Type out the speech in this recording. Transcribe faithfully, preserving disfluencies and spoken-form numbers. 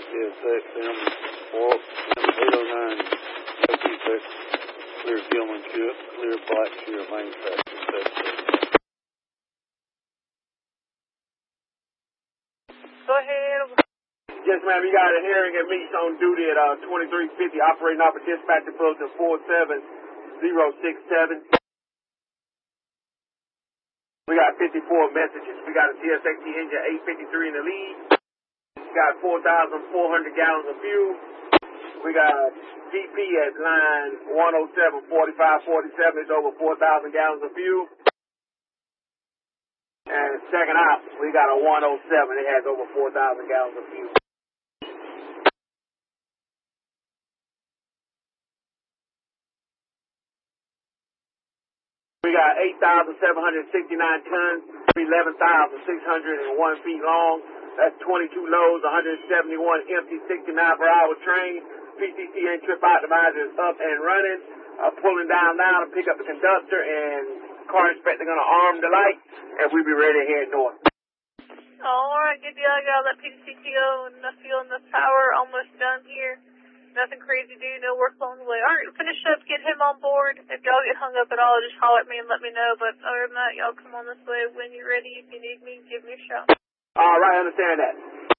S X M four eight oh nine F E X, clear Gilman Chip, clear Blackshear manufacturing sector. Go ahead. Yes, ma'am, you got a hearing at Meeks on duty at uh, twenty-three fifty, operating off a dispatch approach of four seven zero six seven. We got fifty-four messages. We got a G S X T engine eight fifty-three in the lead. We got four thousand four hundred gallons of fuel. We got D P at line one oh seven forty-five forty-seven. It's over four thousand gallons of fuel. And second out, we got a one oh seven. It has over four thousand gallons of fuel. We got eight thousand seven hundred sixty-nine tons, eleven thousand six hundred one feet long. That's twenty-two loads, one hundred seventy-one empty, sixty-nine per hour train. P C C and trip optimizer is up and running. Uh, pulling down now to pick up the conductor, and car inspector going to arm the light, and we'll be ready to head north. All right, good deal. I got that P C C O and the fuel and the power almost done here. Nothing crazy to do, no work along the way. All right, finish up, get him on board. If y'all get hung up at all, just holler at me and let me know. But other than that, y'all come on this way when you're ready. If you need me, give me a shout. All right, I understand that.